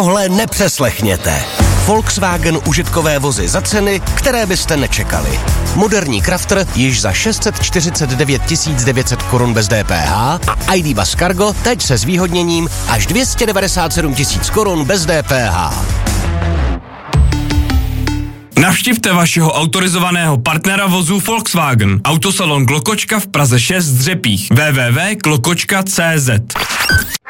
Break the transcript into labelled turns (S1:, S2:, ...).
S1: tohle nepřeslechněte. Volkswagen užitkové vozy za ceny, které byste nečekali. Moderní Crafter již za 649 900 korun bez DPH a ID Buzz Cargo teď se zvýhodněním až 297 000 korun bez DPH.
S2: Navštivte vašeho autorizovaného partnera vozů Volkswagen. Autosalon Klokočka v Praze 6 Dřepích. www.klokočka.cz